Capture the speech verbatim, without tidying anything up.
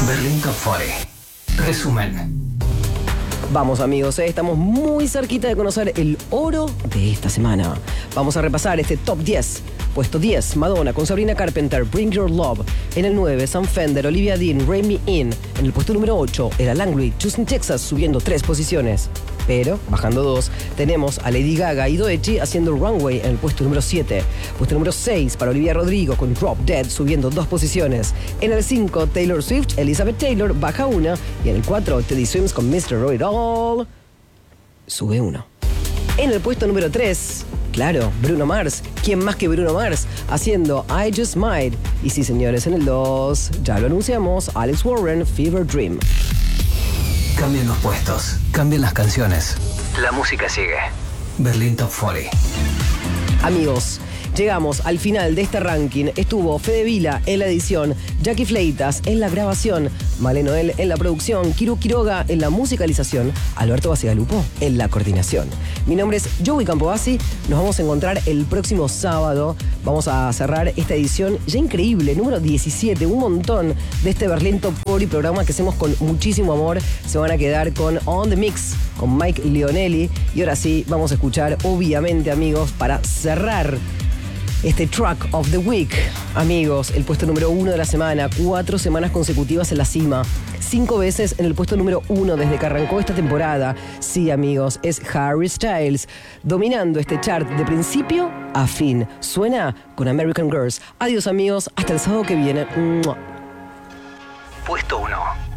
Berlín Top cuarenta. Resumen. Vamos amigos, eh, estamos muy cerquita de conocer el oro de esta semana. Vamos a repasar este top diez. Puesto diez, Madonna con Sabrina Carpenter, Bring Your Love. En el nueve, Sam Fender, Olivia Dean, Rain Me In. En el puesto número ocho, era Langley, Houston, Texas, subiendo tres posiciones. Pero, bajando dos, tenemos a Lady Gaga y Doechii haciendo Runway en el puesto número siete. Puesto número seis para Olivia Rodrigo con Drop Dead subiendo dos posiciones. En el cinco, Taylor Swift, Elizabeth Taylor baja una. Y en el cuatro, Teddy Swims con mister Know It All sube uno. En el puesto número tres, claro, Bruno Mars. ¿Quién más que Bruno Mars? Haciendo I Just Might. Y sí, señores, en el dos, ya lo anunciamos, Alex Warren, Fever Dream. Cambian los puestos, cambian las canciones. La música sigue. Berlín Top cuarenta. Amigos, llegamos al final de este ranking. Estuvo Fede Vila en la edición, Jackie Fleitas en la grabación, Malé Noel en la producción, Kiru Quiroga en la musicalización, Alberto Bacigalupo en la coordinación. Mi nombre es Joey Campobasso. Nos vamos a encontrar el próximo sábado. Vamos a cerrar esta edición ya increíble, número diecisiete, un montón de este Berlín Top cuarenta, programa que hacemos con muchísimo amor. Se van a quedar con On The Mix, con Mike Leonelli. Y ahora sí, vamos a escuchar, obviamente, amigos, para cerrar este Track of the Week. Amigos, el puesto número uno de la semana, cuatro semanas consecutivas en la cima, cinco veces en el puesto número uno desde que arrancó esta temporada. Sí, amigos, es Harry Styles, dominando este chart de principio a fin. Suena con American Girls. Adiós, amigos, hasta el sábado que viene. ¡Mua! Puesto uno.